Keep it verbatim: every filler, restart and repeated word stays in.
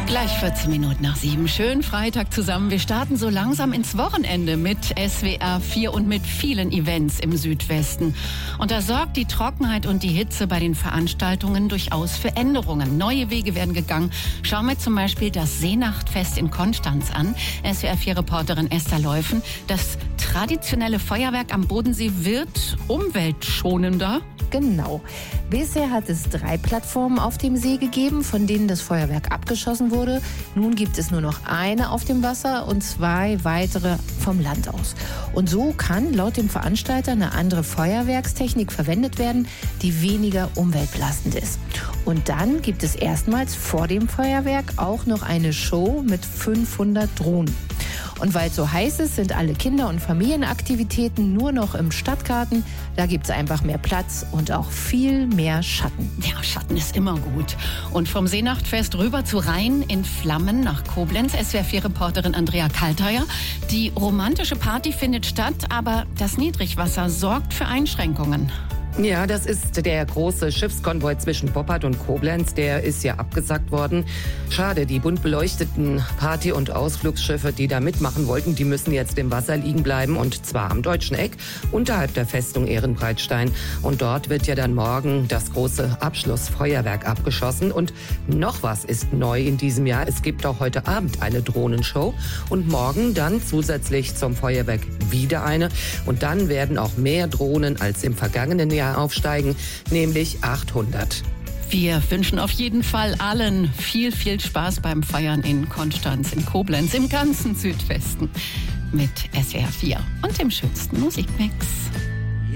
Gleich vierzehn Minuten nach sieben. Schönen Freitag zusammen. Wir starten so langsam ins Wochenende mit S W R vier und mit vielen Events im Südwesten. Und da sorgt die Trockenheit und die Hitze bei den Veranstaltungen durchaus für Änderungen. Neue Wege werden gegangen. Schauen wir zum Beispiel das Seenachtfest in Konstanz an. S W R vier Reporterin Esther Leufen. Das traditionelle Feuerwerk am Bodensee wird umweltschonender. Genau. Bisher hat es drei Plattformen auf dem See gegeben, von denen das Feuerwerk abgeschossen wurde. Nun gibt es nur noch eine auf dem Wasser und zwei weitere vom Land aus. Und so kann laut dem Veranstalter eine andere Feuerwerkstechnik verwendet werden, die weniger umweltbelastend ist. Und dann gibt es erstmals vor dem Feuerwerk auch noch eine Show mit fünfhundert Drohnen. Und weil es so heiß ist, sind alle Kinder- und Familienaktivitäten nur noch im Stadtgarten. Da gibt es einfach mehr Platz und auch viel mehr Schatten. Ja, Schatten ist immer gut. Und vom Seenachtfest rüber zu Rhein in Flammen nach Koblenz. S W R vier Reporterin Andrea Kalteier. Die romantische Party findet statt, aber das Niedrigwasser sorgt für Einschränkungen. Ja, das ist der große Schiffskonvoi zwischen Poppert und Koblenz. Der ist ja abgesagt worden. Schade, die bunt beleuchteten Party- und Ausflugsschiffe, die da mitmachen wollten, die müssen jetzt im Wasser liegen bleiben. Und zwar am Deutschen Eck, unterhalb der Festung Ehrenbreitstein. Und dort wird ja dann morgen das große Abschlussfeuerwerk abgeschossen. Und noch was ist neu in diesem Jahr. Es gibt auch heute Abend eine Drohnenshow. Und morgen dann zusätzlich zum Feuerwerk wieder eine. Und dann werden auch mehr Drohnen als im vergangenen Jahr aufsteigen, nämlich achthundert. Wir wünschen auf jeden Fall allen viel, viel Spaß beim Feiern in Konstanz, in Koblenz, im ganzen Südwesten mit S W R vier und dem schönsten Musikmix.